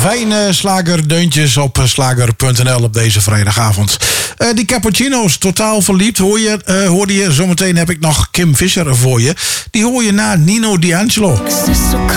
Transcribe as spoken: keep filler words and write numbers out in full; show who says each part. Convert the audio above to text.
Speaker 1: fijne slagerdeuntjes op slager punt n l op deze vrijdagavond. Uh, die cappuccino's, totaal verliefd, hoor je, uh, hoorde je. Zometeen heb ik nog Kim Visser voor je. Die hoor je na Nino D'Angelo.